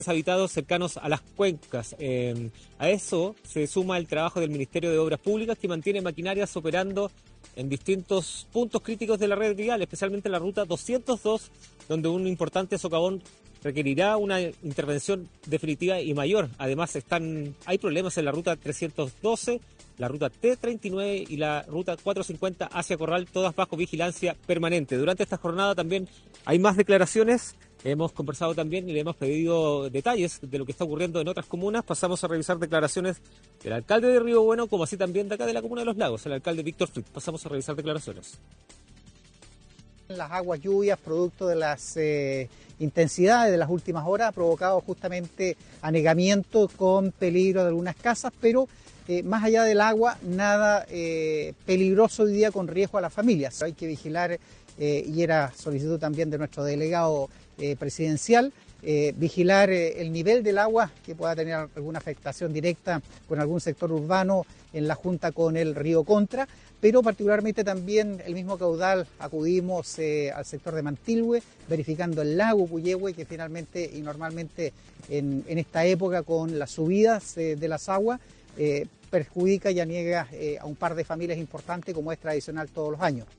habitados cercanos a las cuencas. A eso se suma el trabajo del Ministerio de Obras Públicas, que mantiene maquinarias operando en distintos puntos críticos de la red vial, especialmente la ruta 202, donde un importante socavón requerirá una intervención definitiva y mayor. Además, hay problemas en la ruta 312, la ruta T39 y la ruta 450 hacia Corral, todas bajo vigilancia permanente. Durante esta jornada también hay más declaraciones. Hemos conversado también y le hemos pedido detalles de lo que está ocurriendo en otras comunas. Pasamos a revisar declaraciones del alcalde de Río Bueno, como así también de acá de la comuna de Los Lagos, el alcalde Víctor Fritz. Pasamos a revisar declaraciones. Las aguas lluvias, producto de las intensidades de las últimas horas, ha provocado justamente anegamiento con peligro de algunas casas, pero más allá del agua, nada peligroso hoy día con riesgo a las familias. Hay que vigilar, y era solicitud también de nuestro delegado presidencial, vigilar el nivel del agua que pueda tener alguna afectación directa con algún sector urbano en la junta con el río Contra, pero particularmente también el mismo caudal acudimos al sector de Mantilhue, verificando el lago Puyehue, que finalmente y normalmente en esta época con las subidas de las aguas perjudica y aniega a un par de familias importantes como es tradicional todos los años.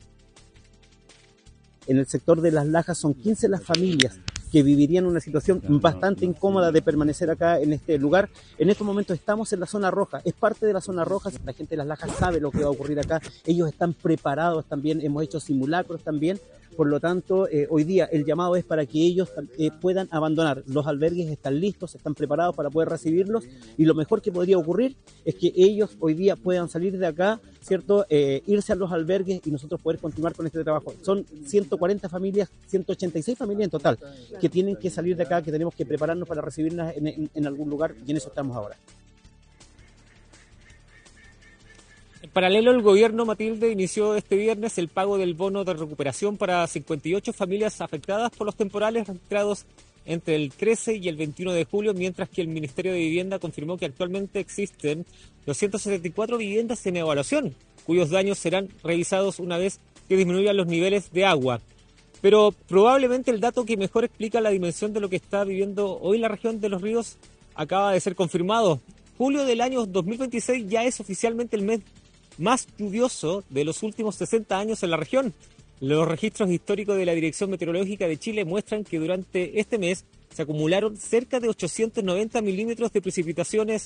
En el sector de Las Lajas son 15 las familias que vivirían una situación bastante incómoda de permanecer acá en este lugar. En estos momentos estamos en la zona roja, es parte de la zona roja, la gente de Las Lajas sabe lo que va a ocurrir acá, ellos están preparados también, hemos hecho simulacros también, por lo tanto hoy día el llamado es para que ellos puedan abandonar, los albergues están listos, están preparados para poder recibirlos y lo mejor que podría ocurrir es que ellos hoy día puedan salir de acá, ¿cierto? Irse a los albergues y nosotros poder continuar con este trabajo. Son 140 familias, 186 familias en total que tienen que salir de acá, que tenemos que prepararnos para recibirlas en algún lugar y en eso estamos ahora. En paralelo, el gobierno, Matilde, inició este viernes el pago del bono de recuperación para 58 familias afectadas por los temporales registrados entre el 13 y el 21 de julio, mientras que el Ministerio de Vivienda confirmó que actualmente existen 274 viviendas en evaluación, cuyos daños serán revisados una vez que disminuyan los niveles de agua. Pero probablemente el dato que mejor explica la dimensión de lo que está viviendo hoy la región de Los Ríos acaba de ser confirmado. Julio del año 2026 ya es oficialmente el mes más lluvioso de los últimos 60 años en la región. Los registros históricos de la Dirección Meteorológica de Chile muestran que durante este mes se acumularon cerca de 890 milímetros de precipitaciones,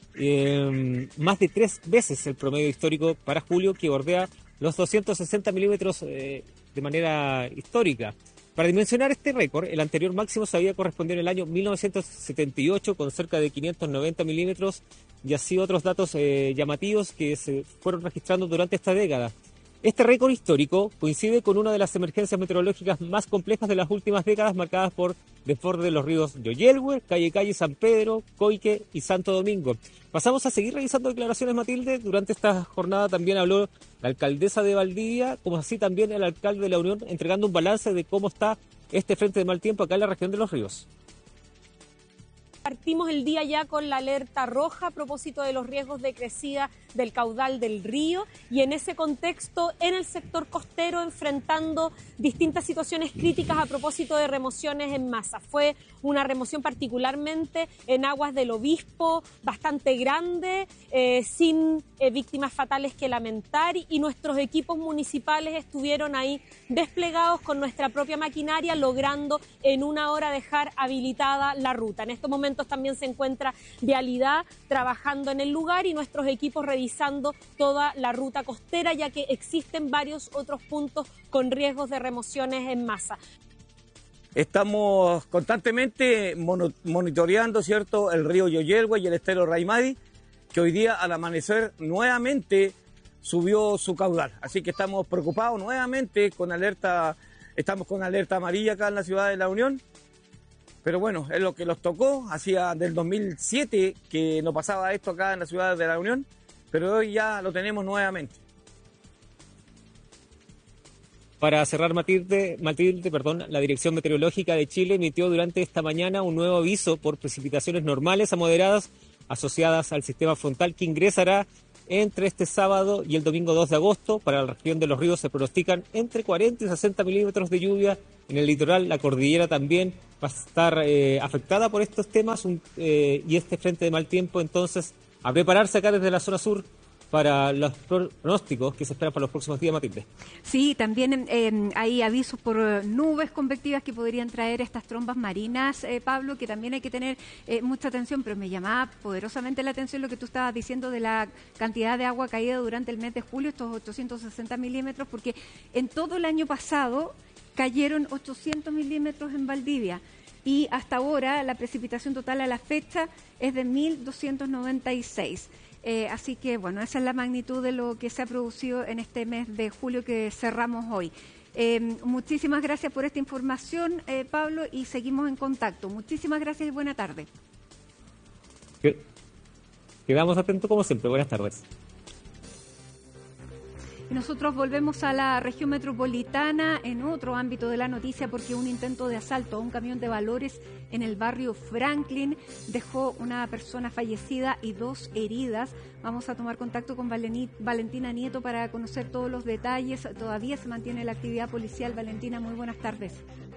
más de 3 veces el promedio histórico para julio, que bordea los 260 milímetros de manera histórica. Para dimensionar este récord, el anterior máximo se había correspondido en el año 1978 con cerca de 590 milímetros y así otros datos llamativos que se fueron registrando durante esta década. Este récord histórico coincide con una de las emergencias meteorológicas más complejas de las últimas décadas, marcadas por desborde de los ríos Yoyelhue, Calle San Pedro, Coique y Santo Domingo. Pasamos a seguir revisando declaraciones, Matilde. Durante esta jornada también habló la alcaldesa de Valdivia, como así también el alcalde de La Unión, entregando un balance de cómo está este frente de mal tiempo acá en la región de Los Ríos. Partimos el día ya con la alerta roja a propósito de los riesgos de crecida del caudal del río y en ese contexto en el sector costero enfrentando distintas situaciones críticas a propósito de remociones en masa. Fue una remoción particularmente en aguas del Obispo bastante grande, sin víctimas fatales que lamentar y nuestros equipos municipales estuvieron ahí desplegados con nuestra propia maquinaria logrando en una hora dejar habilitada la ruta. En estos momentos también se encuentra Vialidad trabajando en el lugar y nuestros equipos revisando toda la ruta costera, ya que existen varios otros puntos con riesgos de remociones en masa. Estamos constantemente monitoreando, ¿cierto?, el río Yoyelhue y el estero Raimadi, que hoy día al amanecer nuevamente subió su caudal. Así que estamos preocupados nuevamente estamos con alerta amarilla acá en la ciudad de La Unión. Pero bueno, es lo que nos tocó, hacía del 2007 que no pasaba esto acá en la ciudad de La Unión, pero hoy ya lo tenemos nuevamente. Para cerrar, Matilde, la Dirección Meteorológica de Chile emitió durante esta mañana un nuevo aviso por precipitaciones normales a moderadas asociadas al sistema frontal que ingresará entre este sábado y el domingo 2 de agosto. Para la región de Los Ríos se pronostican entre 40 y 60 milímetros de lluvia en el litoral. La cordillera también va a estar afectada por estos temas y este frente de mal tiempo. Entonces, a prepararse acá desde la zona sur para los pronósticos que se esperan para los próximos días, Matilde. Sí, también hay avisos por nubes convectivas que podrían traer estas trombas marinas, Pablo, que también hay que tener mucha atención, pero me llamaba poderosamente la atención lo que tú estabas diciendo de la cantidad de agua caída durante el mes de julio, estos 860 milímetros, porque en todo el año pasado cayeron 800 milímetros en Valdivia. Y hasta ahora la precipitación total a la fecha es de 1.296. Así que, bueno, esa es la magnitud de lo que se ha producido en este mes de julio que cerramos hoy. Muchísimas gracias por esta información, Pablo, y seguimos en contacto. Muchísimas gracias y buena tarde. Quedamos atentos como siempre. Buenas tardes. Nosotros volvemos a la región metropolitana en otro ámbito de la noticia porque un intento de asalto a un camión de valores en el barrio Franklin dejó una persona fallecida y 2 heridas. Vamos a tomar contacto con Valentina Nieto para conocer todos los detalles. Todavía se mantiene la actividad policial. Valentina, muy buenas tardes.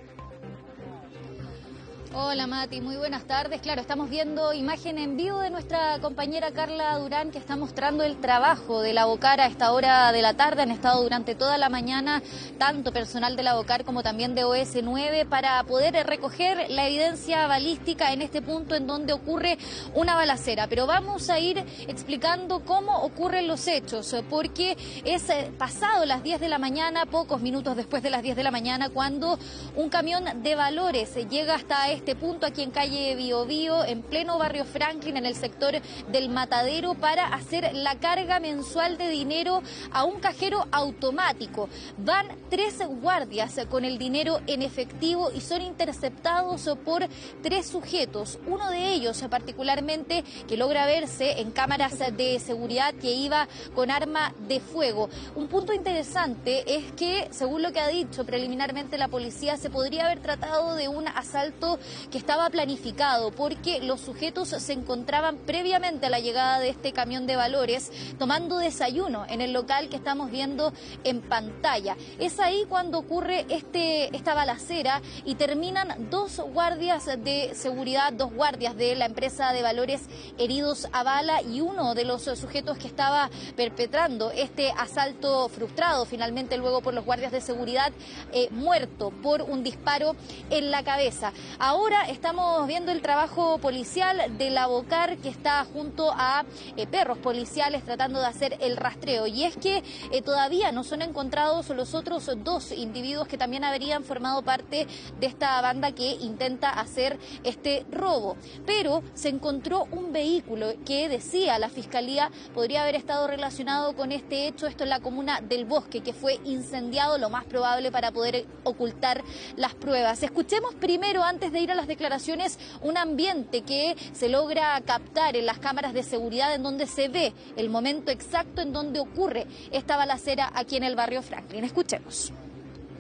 Hola Mati, muy buenas tardes. Claro, estamos viendo imagen en vivo de nuestra compañera Carla Durán, que está mostrando el trabajo de la Bocar a esta hora de la tarde. Han estado durante toda la mañana tanto personal de la Bocar como también de OS9 para poder recoger la evidencia balística en este punto en donde ocurre una balacera. Pero vamos a ir explicando cómo ocurren los hechos, porque es pasado las 10 de la mañana, pocos minutos después de las 10 de la mañana, cuando un camión de valores llega hasta este punto aquí en calle Biobío, en pleno barrio Franklin, en el sector del Matadero, para hacer la carga mensual de dinero a un cajero automático. Van 3 guardias con el dinero en efectivo y son interceptados por 3 sujetos. Uno de ellos particularmente que logra verse en cámaras de seguridad que iba con arma de fuego. Un punto interesante es que, según lo que ha dicho preliminarmente la policía, se podría haber tratado de un asalto que estaba planificado porque los sujetos se encontraban previamente a la llegada de este camión de valores tomando desayuno en el local que estamos viendo en pantalla. Es ahí cuando ocurre esta balacera y terminan 2 guardias de seguridad, 2 guardias de la empresa de valores heridos a bala y uno de los sujetos que estaba perpetrando este asalto frustrado finalmente luego por los guardias de seguridad muerto por un disparo en la cabeza. Ahora estamos viendo el trabajo policial de la Bocar que está junto a perros policiales tratando de hacer el rastreo. Y es que todavía no son encontrados los otros 2 individuos que también habrían formado parte de esta banda que intenta hacer este robo. Pero se encontró un vehículo que decía la Fiscalía podría haber estado relacionado con este hecho. Esto en la comuna del Bosque, que fue incendiado, lo más probable para poder ocultar las pruebas. Escuchemos primero, antes de ir a las declaraciones, un ambiente que se logra captar en las cámaras de seguridad en donde se ve el momento exacto en donde ocurre esta balacera aquí en el barrio Franklin. Escuchemos.